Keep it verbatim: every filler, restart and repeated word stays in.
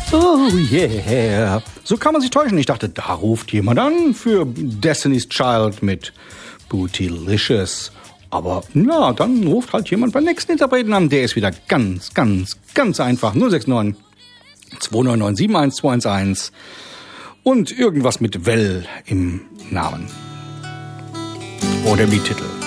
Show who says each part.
Speaker 1: Oh yeah. So kann man sich täuschen. Ich dachte, da ruft jemand an für Destiny's Child mit Bootylicious. Aber na, dann ruft halt jemand beim nächsten Interpreten an. Der ist wieder ganz, ganz, ganz einfach. null sechs neun, zwei neun neun, sieben eins zwei eins eins und irgendwas mit Well im Namen. Oder wie Titel.